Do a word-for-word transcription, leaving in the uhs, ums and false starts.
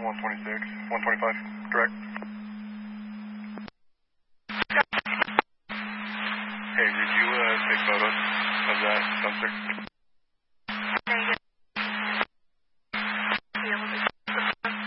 one twenty-six, one twenty-five, direct. Hey, did you uh, take photos of that dumpster?